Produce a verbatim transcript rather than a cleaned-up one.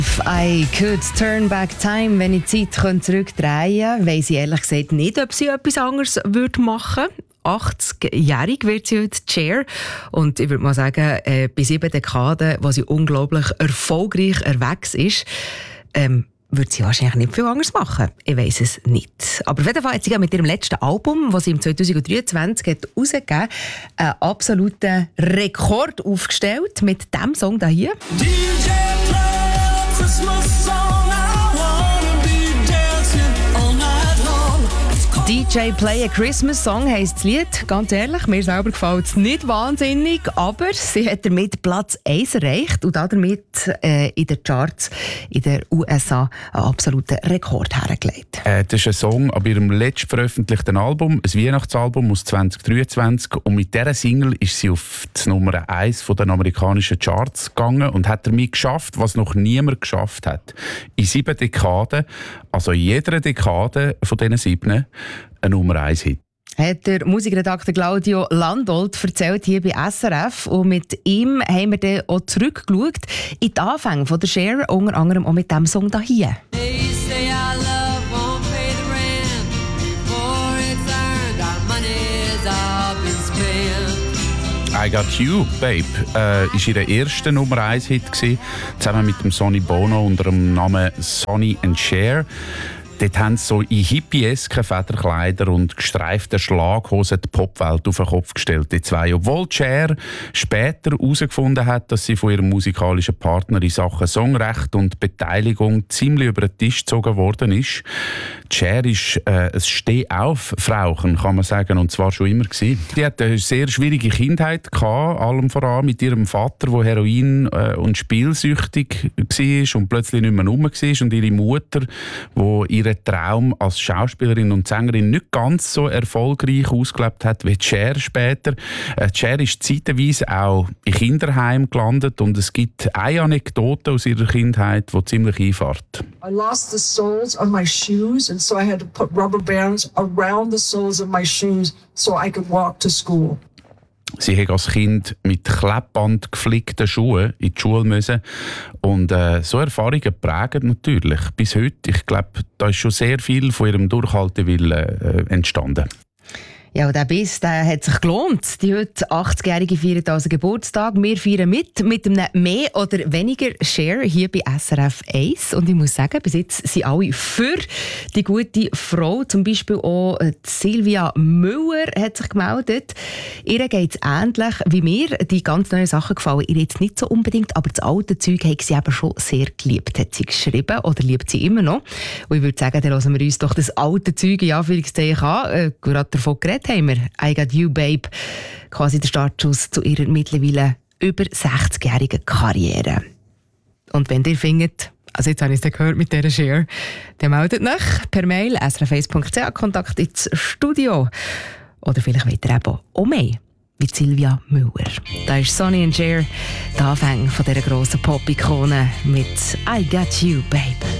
I could turn back time, wenn ich die Zeit zurückdrehen könnte, weiss ich ehrlich gesagt nicht, ob sie etwas anderes machen würde. achtzig-jährig wird sie heute Cher. Und ich würde mal sagen, äh, bei sieben Dekaden, wo sie unglaublich erfolgreich erwachsen ist, ähm, würde sie wahrscheinlich nicht viel anderes machen. Ich weiss es nicht. Aber auf jeden Fall hat sie mit ihrem letzten Album, das sie im zwanzig dreiundzwanzig hat herausgegeben hat, einen absoluten Rekord aufgestellt mit diesem Song hier. D J play Christmas song, I wanna be dancing all night long. D J Play a Christmas Song heisst das Lied. Ganz ehrlich, mir selber gefällt es nicht wahnsinnig, aber sie hat damit Platz eins erreicht und damit äh, in den Charts in den U S A einen absoluten Rekord hergelegt. Äh, das ist ein Song ab ihrem letzt veröffentlichten Album, ein Weihnachtsalbum aus zwanzig dreiundzwanzig. Und mit dieser Single ist sie auf die Nummer eins der amerikanischen Charts gegangen und hat damit geschafft, was noch niemand geschafft hat. In sieben Dekaden, also in jeder Dekade von diesen sieben, ein Nummer eins Hit. Hat der Musikredakteur Claudio Landolt erzählt hier bei S R F. Und mit ihm haben wir dann auch zurückgeschaut in die Anfänge von der Cher, unter anderem auch mit diesem Song hier. I Got You, Babe, äh, war ihr erster Nummer eins Hit gewesen, zusammen mit dem Sonny Bono unter dem Namen Sonny and Cher. Dort haben sie so in hippiesken Federkleider und gestreiften Schlaghosen die Popwelt auf den Kopf gestellt, die zwei. Obwohl Cher später herausgefunden hat, dass sie von ihrem musikalischen Partner in Sachen Songrecht und Beteiligung ziemlich über den Tisch gezogen worden ist. Cher ist äh, ein Steh-auf-Frauchen, kann man sagen, und zwar schon immer gewesen. Die hatte eine sehr schwierige Kindheit gehabt, allem voran mit ihrem Vater, der Heroin- äh, und spielsüchtig war und plötzlich nicht mehr rum war, und ihre Mutter, die ihre Traum als Schauspielerin und Sängerin nicht ganz so erfolgreich ausgelebt hat wie Cher später. Äh, Cher ist zeitweise auch in Kinderheim gelandet und es gibt eine Anekdote aus ihrer Kindheit, die ziemlich einfährt. I lost the soles of my shoes and so I had to put rubber bands around the soles of my shoes so I could walk to school. Sie hat als Kind mit Klebband geflickten Schuhen in die Schule müssen. Und äh, so Erfahrungen prägen natürlich bis heute. Ich glaube, da ist schon sehr viel von ihrem Durchhaltewillen äh, entstanden. Ja, und der Biss, der hat sich gelohnt. Die heute achtzigjährige feiert also Geburtstag. Wir feiern mit, mit einem mehr oder weniger Cher hier bei S R F eins. Und ich muss sagen, bis jetzt sind alle für die gute Frau. Zum Beispiel auch Silvia Müller hat sich gemeldet. Ihr geht es ähnlich wie mir. Die ganz neuen Sachen gefallen ihr jetzt nicht so unbedingt, aber das alte Zeug hat sie eben schon sehr geliebt, hat sie geschrieben oder liebt sie immer noch. Und ich würde sagen, dann lassen wir uns doch das alte Zeug in Anführungszeichen an. Äh, gerade davon geredet haben wir. I Got You, Babe. Quasi der Startschuss zu ihrer mittlerweile über sechzigjährigen Karriere. Und wenn ihr findet, also jetzt habe ich es gehört mit dieser Cher, dann meldet euch per Mail s r f eins punkt c h, Kontakt ins Studio. Oder vielleicht wollt ihr eben auch mehr wie Silvia Müller. Da ist Sonny and Cher, der Anfang von dieser grossen Pop-Ikone mit I Got You, Babe.